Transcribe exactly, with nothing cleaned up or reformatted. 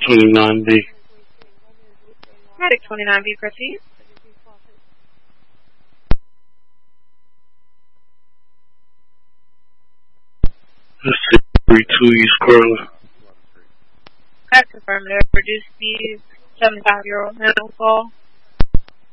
twenty-nine B. Medic twenty-nine B, proceed. six three two East Carlin. That's affirmative. Reduce speed, seventy-five-year-old male call.